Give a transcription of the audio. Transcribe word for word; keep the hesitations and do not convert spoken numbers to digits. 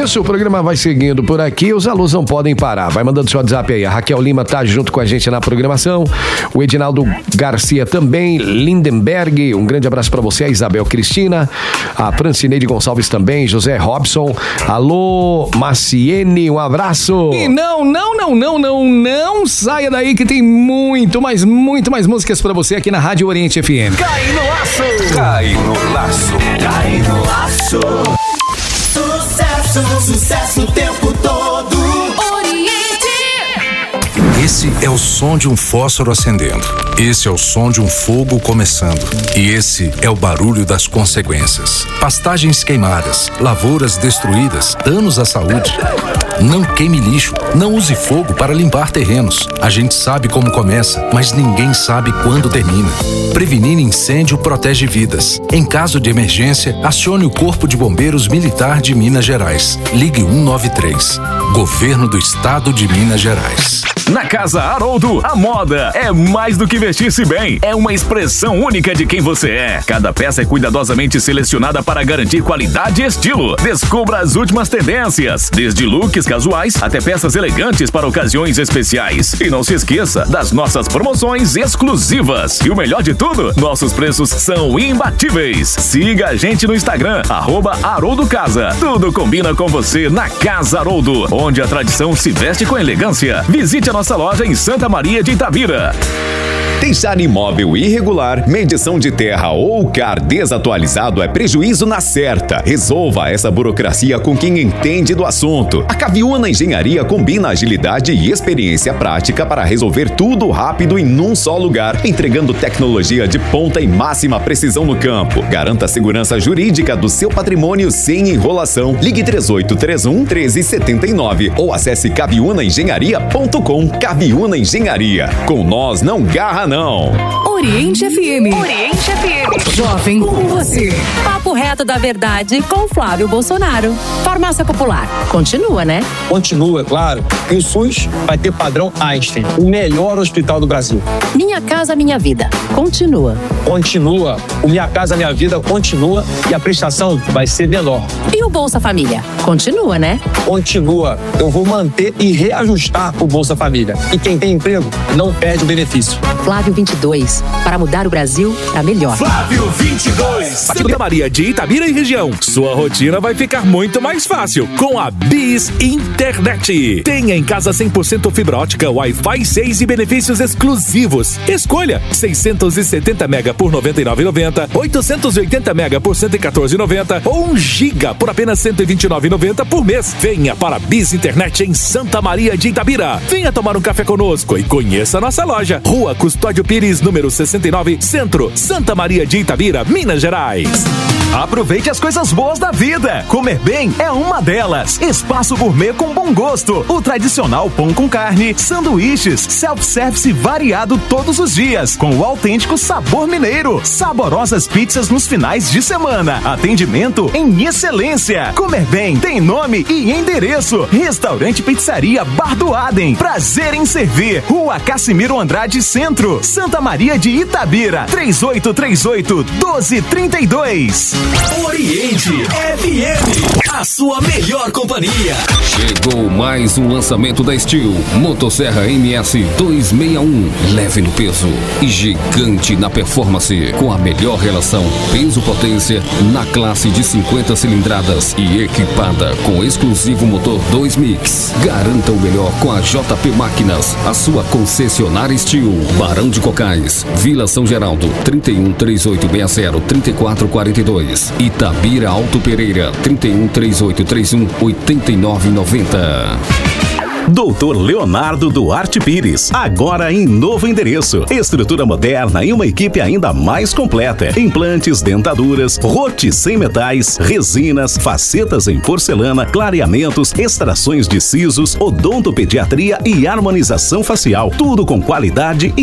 isso, o programa vai seguindo por aqui. Os alunos não podem parar. Vai mandando seu WhatsApp aí. A Raquel Lima tá junto com a gente na programação. O Edinaldo Garcia também. Lindenberg, um grande abraço pra você. A Isabel Cristina. A Francineide Gonçalves também. José Robson. Alô, Maciene, um abraço. E não, não, não, não, não, não saia daí que tem muito mais, muito mais músicas pra você aqui na Rádio Oriente F M. Cai no laço. Cai no laço. Cai no laço. Sucesso, sucesso o tempo todo. Oriente. Esse é o som de um fósforo acendendo. Esse é o som de um fogo começando. E esse é o barulho das consequências. Pastagens queimadas, lavouras destruídas, danos à saúde. Não queime lixo, não use fogo para limpar terrenos. A gente sabe como começa, mas ninguém sabe quando termina. Prevenir incêndio protege vidas. Em caso de emergência, acione o Corpo de Bombeiros Militar de Minas Gerais. Ligue um nove três. Governo do Estado de Minas Gerais. Na Casa Haroldo, a moda é mais do que vestir-se bem. É uma expressão única de quem você é. Cada peça é cuidadosamente selecionada para garantir qualidade e estilo. Descubra as últimas tendências, desde looks casuais até peças elegantes para ocasiões especiais. E não se esqueça das nossas promoções exclusivas. E o melhor de tudo, nossos preços são imbatíveis. Siga a gente no Instagram, arroba Haroldo Casa. Tudo combina com você na Casa Haroldo, onde a tradição se veste com elegância. Visite a nossa loja em Santa Maria de Itabira. Deixar imóvel irregular, medição de terra ou C A R desatualizado é prejuízo na certa. Resolva essa burocracia com quem entende do assunto. A Caviúna Engenharia combina agilidade e experiência prática para resolver tudo rápido em num só lugar, entregando tecnologia de ponta e máxima precisão no campo. Garanta a segurança jurídica do seu patrimônio sem enrolação. Ligue três oito três um, um três sete nove ou acesse caviúna engenharia ponto com. Caviúna Engenharia. Com nós não garra não. Oriente F M. Oriente F M. Jovem com você. Papo reto da verdade com Flávio Bolsonaro. Farmácia Popular. Continua, né? Continua, é claro. E o SUS vai ter padrão Einstein, o melhor hospital do Brasil. Minha Casa Minha Vida. Continua. Continua. O Minha Casa Minha Vida continua e a prestação vai ser menor. E o Bolsa Família? Continua, né? Continua. Eu vou manter e reajustar o Bolsa Família. E quem tem emprego não perde o benefício. Flávio vinte e dois. Para mudar o Brasil para melhor. Flávio vinte e dois. Santa Maria de Itabira e região. Sua rotina vai ficar muito mais fácil com a Bis Internet. Tenha em casa cem por cento fibra ótica, Wi-Fi seis e benefícios exclusivos. Escolha seiscentos e setenta mega por noventa e nove reais e noventa centavos, oitocentos e oitenta mega por cento e quatorze reais e noventa centavos ou um giga por apenas cento e vinte e nove reais e noventa centavos por mês. Venha para a Bis Internet em Santa Maria de Itabira. Venha tomar um café conosco e conheça a nossa loja. Rua Custódio Pires, número sessenta e nove, Centro, Santa Maria de Itabira, Minas Gerais. Aproveite as coisas boas da vida. Comer bem é uma delas. Espaço Gourmet com bom gosto. O tradicional pão com carne, sanduíches, self-service variado todos os dias, com o autêntico sabor mineiro. Saborosas pizzas nos finais de semana. Atendimento em excelência. Comer bem tem nome e endereço. Restaurante Pizzaria Bar do Adem. Prazer em servir. Rua Cassimiro Andrade Centro, Santa Maria de Itabira. três oito três oito, doze trinta e dois. Oriente F M, a sua melhor companhia. Chegou mais um lançamento da Steel, Motosserra M S duzentos e sessenta e um, leve no peso e gigante na performance, com a melhor relação peso-potência na classe de cinquenta cilindradas e equipada com exclusivo motor dois mix. Garanta o melhor com a J P Máquinas, a sua concessionária Steel, Barão de Cocais, Vila São Geraldo, trinta e um, trinta e oito sessenta, trinta e quatro quarenta e dois. Itabira Alto Pereira, trinta e um, trinta e oito trinta e um, oitenta e nove noventa. doutor Leonardo Duarte Pires, agora em novo endereço. Estrutura moderna e uma equipe ainda mais completa. Implantes, dentaduras, rote sem metais, resinas, facetas em porcelana, clareamentos, extrações de sisos, odontopediatria e harmonização facial. Tudo com qualidade e